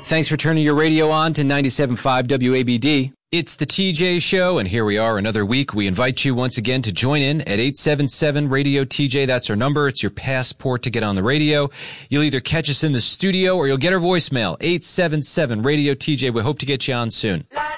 Thanks for turning your radio on to 97.5 WABD. It's the TJ Show, and here we are another week. We invite you once again to join in at 877-RADIO-TJ. That's our number. It's your passport to get on the radio. You'll either catch us in the studio or you'll get our voicemail, 877-RADIO-TJ. We hope to get you on soon.